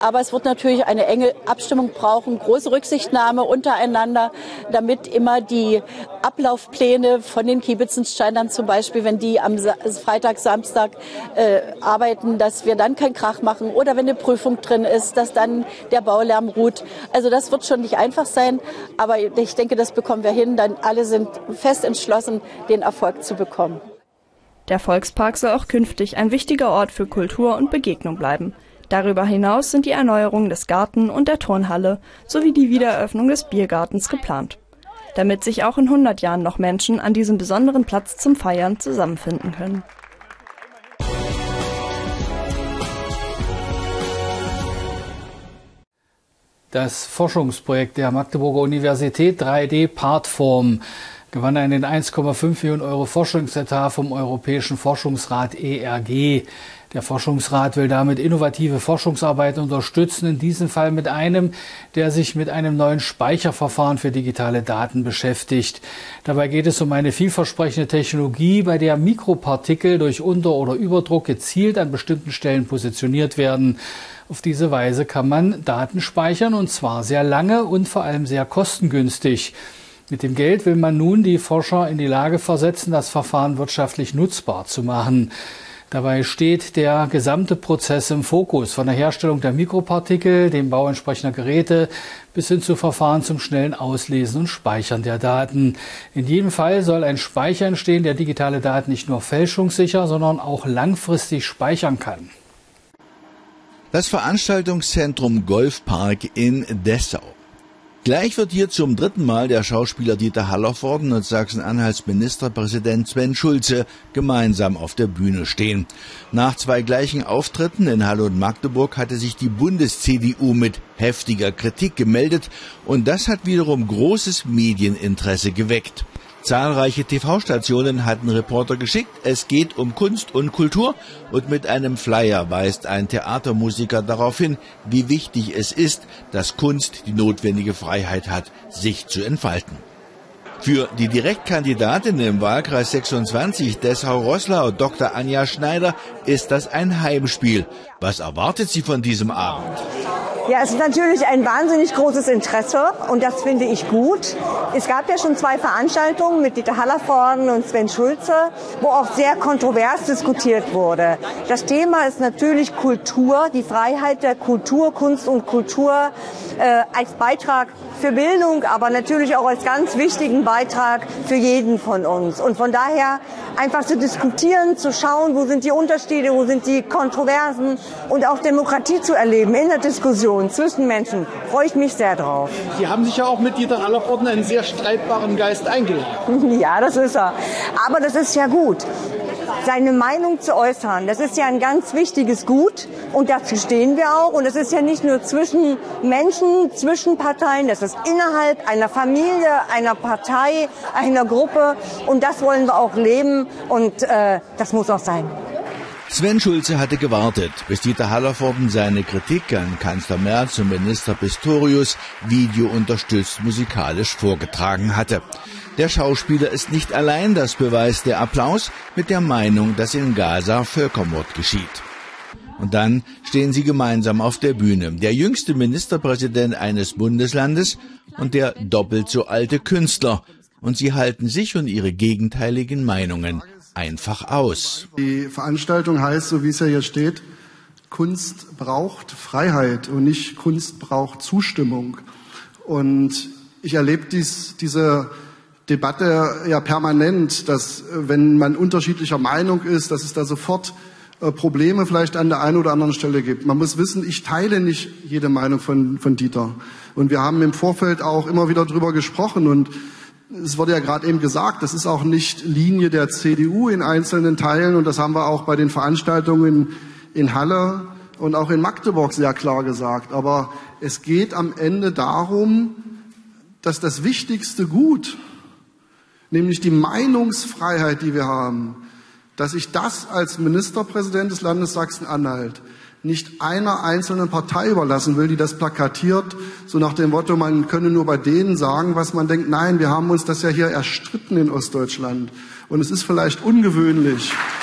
Aber es wird natürlich eine enge Abstimmung brauchen, große Rücksichtnahme untereinander, damit immer die Ablaufpläne von den Kibitzensteinern zum Beispiel, wenn die am Freitag, Samstag arbeiten, dass wir dann keinen Krach machen oder wenn eine Prüfung drin ist, dass dann der Baulärm ruht. Also das wird schon nicht einfach sein, aber ich denke, das bekommen wir hin, denn alle sind fest entschlossen, den Erfolg zu bekommen. Der Volkspark soll auch künftig ein wichtiger Ort für Kultur und Begegnung bleiben. Darüber hinaus sind die Erneuerung des Garten- und der Turnhalle sowie die Wiedereröffnung des Biergartens geplant, damit sich auch in 100 Jahren noch Menschen an diesem besonderen Platz zum Feiern zusammenfinden können. Das Forschungsprojekt der Magdeburger Universität 3D-Partform gewann einen 1,5 Millionen Euro Forschungsetat vom Europäischen Forschungsrat ERG. Der Forschungsrat will damit innovative Forschungsarbeit unterstützen, in diesem Fall mit einem, der sich mit einem neuen Speicherverfahren für digitale Daten beschäftigt. Dabei geht es um eine vielversprechende Technologie, bei der Mikropartikel durch Unter- oder Überdruck gezielt an bestimmten Stellen positioniert werden. Auf diese Weise kann man Daten speichern, und zwar sehr lange und vor allem sehr kostengünstig. Mit dem Geld will man nun die Forscher in die Lage versetzen, das Verfahren wirtschaftlich nutzbar zu machen. Dabei steht der gesamte Prozess im Fokus, von der Herstellung der Mikropartikel, dem Bau entsprechender Geräte bis hin zu Verfahren zum schnellen Auslesen und Speichern der Daten. In jedem Fall soll ein Speicher entstehen, der digitale Daten nicht nur fälschungssicher, sondern auch langfristig speichern kann. Das Veranstaltungszentrum Golfpark in Dessau. Gleich wird hier zum 3. Mal der Schauspieler Dieter Hallervorden und Sachsen-Anhalts Ministerpräsident Sven Schulze gemeinsam auf der Bühne stehen. Nach 2 gleichen Auftritten in Halle und Magdeburg hatte sich die Bundes-CDU mit heftiger Kritik gemeldet, und das hat wiederum großes Medieninteresse geweckt. Zahlreiche TV-Stationen hatten Reporter geschickt. Es geht um Kunst und Kultur, und mit einem Flyer weist ein Theatermusiker darauf hin, wie wichtig es ist, dass Kunst die notwendige Freiheit hat, sich zu entfalten. Für die Direktkandidatin im Wahlkreis 26 Dessau-Roßlau, Dr. Anja Schneider, ist das ein Heimspiel. Was erwartet sie von diesem Abend? Ja, es ist natürlich ein wahnsinnig großes Interesse, und das finde ich gut. Es gab ja schon 2 Veranstaltungen mit Dieter Hallervorden und Sven Schulze, wo auch sehr kontrovers diskutiert wurde. Das Thema ist natürlich Kultur, die Freiheit der Kultur, Kunst und Kultur als Beitrag für Bildung, aber natürlich auch als ganz wichtigen Beitrag für jeden von uns. Und von daher einfach zu diskutieren, zu schauen, wo sind die Unterschiede, wo sind die Kontroversen, und auch Demokratie zu erleben in der Diskussion zwischen Menschen, freue ich mich sehr drauf. Sie haben sich ja auch mit Dieter Hallervorden einen sehr streitbaren Geist eingeladen. Ja, das ist er. Aber das ist ja gut. Seine Meinung zu äußern, das ist ja ein ganz wichtiges Gut, und dazu stehen wir auch. Und es ist ja nicht nur zwischen Menschen, zwischen Parteien, das ist innerhalb einer Familie, einer Partei, einer Gruppe, und das wollen wir auch leben, und das muss auch sein. Sven Schulze hatte gewartet, bis Dieter Hallervorden seine Kritik an Kanzler Merz und Minister Pistorius videounterstützt musikalisch vorgetragen hatte. Der Schauspieler ist nicht allein, das beweist der Applaus mit der Meinung, dass in Gaza Völkermord geschieht. Und dann stehen sie gemeinsam auf der Bühne. Der jüngste Ministerpräsident eines Bundeslandes und der doppelt so alte Künstler. Und sie halten sich und ihre gegenteiligen Meinungen einfach aus. Die Veranstaltung heißt, so wie es ja hier steht, Kunst braucht Freiheit und nicht Kunst braucht Zustimmung. Und ich erlebe diese Debatte ja permanent, dass wenn man unterschiedlicher Meinung ist, dass es da sofort Probleme vielleicht an der einen oder anderen Stelle gibt. Man muss wissen, ich teile nicht jede Meinung von Dieter. Und wir haben im Vorfeld auch immer wieder drüber gesprochen, und es wurde ja gerade eben gesagt, das ist auch nicht Linie der CDU in einzelnen Teilen, und das haben wir auch bei den Veranstaltungen in Halle und auch in Magdeburg sehr klar gesagt. Aber es geht am Ende darum, dass das wichtigste Gut, nämlich die Meinungsfreiheit, die wir haben, dass ich das als Ministerpräsident des Landes Sachsen-Anhalt nicht einer einzelnen Partei überlassen will, die das plakatiert, so nach dem Motto, man könne nur bei denen sagen, was man denkt. Nein, wir haben uns das ja hier erstritten in Ostdeutschland. Und es ist vielleicht ungewöhnlich,